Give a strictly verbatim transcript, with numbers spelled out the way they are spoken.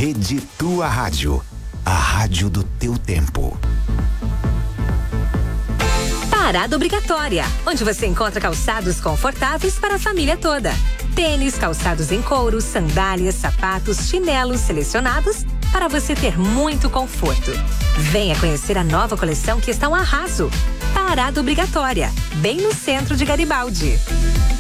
Rede Tua Rádio. A rádio do teu tempo. Parada Obrigatória, onde você encontra calçados confortáveis para a família toda. Tênis, calçados em couro, sandálias, sapatos, chinelos selecionados para você ter muito conforto. Venha conhecer a nova coleção que está um arraso. Parada Obrigatória, bem no centro de Garibaldi.